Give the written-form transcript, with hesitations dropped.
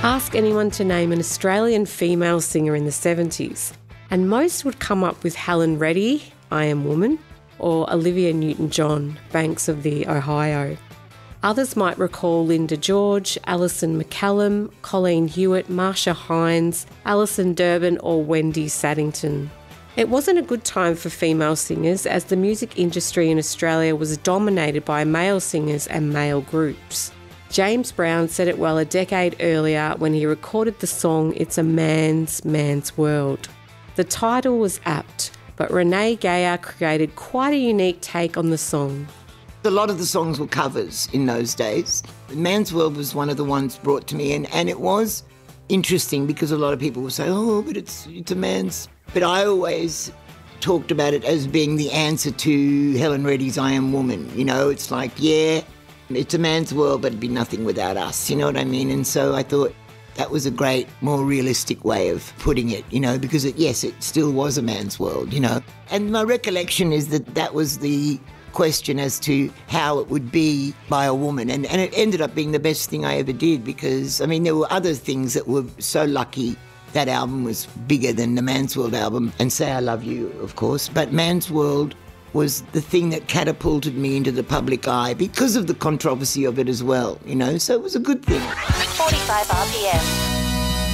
Ask anyone to name an Australian female singer in the 70s, and most would come up with Helen Reddy, I Am Woman, or Olivia Newton-John, Banks of the Ohio. Others might recall Linda George, Alison McCallum, Colleen Hewitt, Marsha Hines, Alison Durbin, or Wendy Saddington. It wasn't a good time for female singers, as the music industry in Australia was dominated by male singers and male groups. James Brown said it well a decade earlier when he recorded the song It's a Man's World. The title was apt, but Renee Geyer created quite a unique take on the song. A lot of the songs were covers in those days. Man's World was one of the ones brought to me, and it was interesting because a lot of people would say, oh, but it's a man's... But I always talked about it as being the answer to Helen Reddy's I Am Woman. You know, it's like, yeah, it's a man's world, but it'd be nothing without us, you know what I mean? And so I thought that was a great, more realistic way of putting it, you know, because yes, it still was a man's world, you know. And my recollection is that was the question as to how it would be by a woman. And it ended up being the best thing I ever did because, I mean, there were other things that were so lucky. That album was bigger than the Man's World album, and Say I Love You, of course. But Man's World was the thing that catapulted me into the public eye because of the controversy of it as well, you know, so it was a good thing. 45 RPM.